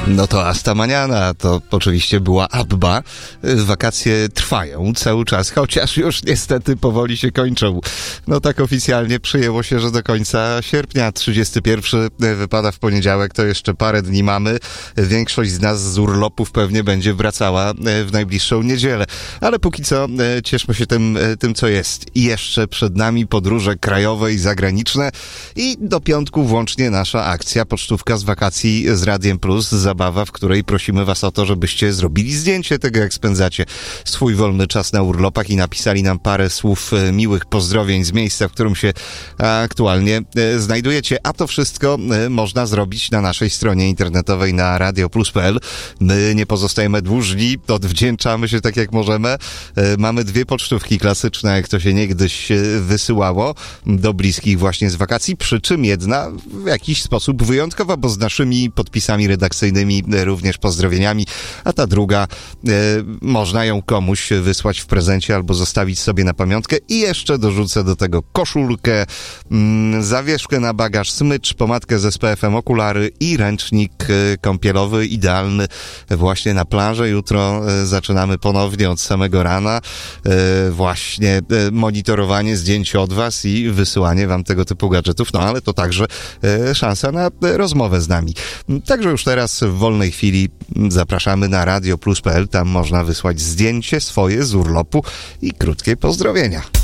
No to Asta Maniana, to oczywiście była Abba. Wakacje trwają cały czas, chociaż już niestety powoli się kończą. No tak oficjalnie przyjęło się, że do końca sierpnia. 31 wypada w poniedziałek, to jeszcze parę dni mamy. Większość z nas z urlopów pewnie będzie wracała w najbliższą niedzielę. Ale póki co cieszmy się tym co jest. I jeszcze przed nami podróże krajowe i zagraniczne. I do piątku włącznie nasza akcja Pocztówka z wakacji z Radiem Plus. Zabawa, w której prosimy was o to, żebyście zrobili zdjęcie tego, jak spędzacie swój wolny czas na urlopach i napisali nam parę słów miłych pozdrowień z miejsca, w którym się aktualnie znajdujecie. A to wszystko można zrobić na naszej stronie internetowej na radioplus.pl. My nie pozostajemy dłużni, odwdzięczamy się tak jak możemy. Mamy dwie pocztówki klasyczne, jak to się niegdyś wysyłało do bliskich właśnie z wakacji, przy czym jedna w jakiś sposób wyjątkowa, bo z naszymi podpisami redakcyjnymi, również pozdrowieniami, a ta druga można ją komuś wysłać w prezencie albo zostawić sobie na pamiątkę i jeszcze dorzucę do tego koszulkę, zawieszkę na bagaż, smycz, pomadkę z SPF-em, okulary i ręcznik kąpielowy, idealny właśnie na plażę. Jutro zaczynamy ponownie od samego rana właśnie monitorowanie zdjęć od was i wysyłanie wam tego typu gadżetów, no ale to także szansa na rozmowę z nami. Także już teraz w wolnej chwili zapraszamy na radioplus.pl, tam można wysłać zdjęcie swoje z urlopu i krótkie pozdrowienia.